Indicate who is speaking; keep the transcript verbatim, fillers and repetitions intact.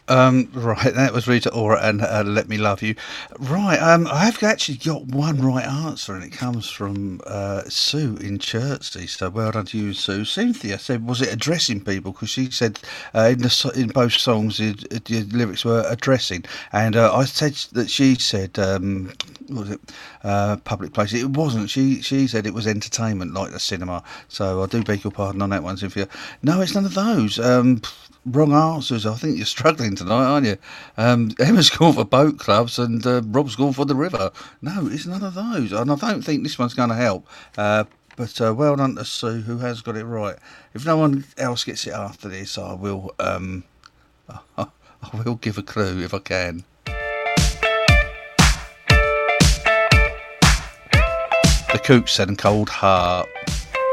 Speaker 1: Um, right, that was Rita Ora and uh, Let Me Love You. Right, um, I have actually got one right answer, and it comes from uh, Sue in Chertsey. So well done to you, Sue. Cynthia said, "Was it addressing people?" Because she said uh, in the so- in both songs, it, it, the lyrics were addressing, and uh, I said that she said, um, what was it uh, public places? It wasn't. She she said it was entertainment, like the cinema. So I do beg your pardon on that one, Cynthia. No, it's none of those. Um, Wrong answers. I think you're struggling tonight, aren't you? Um, Emma's gone for boat clubs and uh, Rob's gone for the river. No, it's none of those. And I don't think this one's going to help. Uh, but uh, well done to Sue, who has got it right. If no one else gets it after this, I will. Um, I will give a clue if I can. The Kooks and Cold Heart.